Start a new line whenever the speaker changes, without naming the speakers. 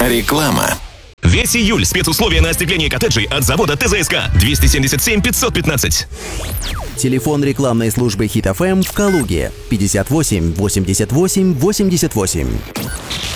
Реклама.
Весь июль спецусловия на остекление коттеджей от завода ТЗСК 277 515.
Телефон рекламной службы Hit FM в Калуге 58 88 88.